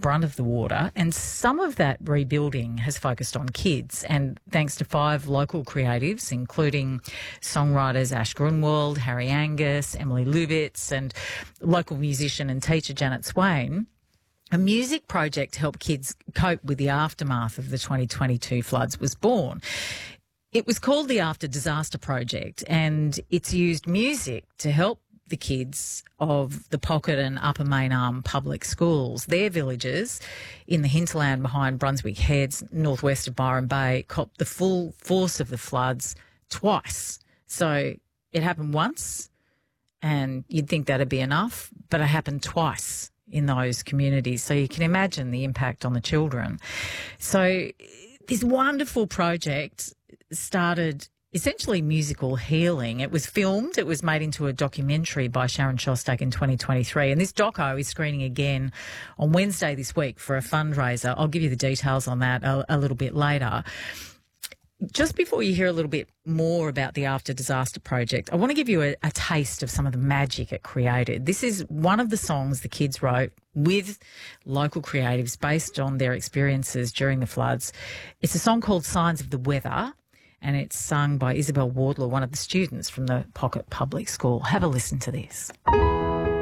brunt of the water, and some of that rebuilding has focused on kids. And thanks to 5 local creatives, including songwriters Ash Grunwald, Harry Angus, Emily Lubitz, and local musician and teacher Janet Swain, a music project to help kids cope with the aftermath of the 2022 floods was born. It was called the After Disaster Project, and it's used music to help the kids of the Pocket and Upper Main Arm public schools. Their villages in the hinterland behind Brunswick Heads, northwest of Byron Bay, copped the full force of the floods twice. So it happened once, and you'd think that'd be enough, but it happened twice in those communities. So you can imagine the impact on the children. So this wonderful project started essentially musical healing. It was filmed. It was made into a documentary by Sharon Shostak in 2023. And this doco is screening again on Wednesday this week for a fundraiser. I'll give you the details on that a little bit later. Just before you hear a little bit more about the After Disaster Project, I want to give you a taste of some of the magic it created. This is one of the songs the kids wrote with local creatives based on their experiences during the floods. It's a song called Signs of the Weather, and it's sung by Isabel Wardlaw, one of the students from the Pocket Public School. Have a listen to this.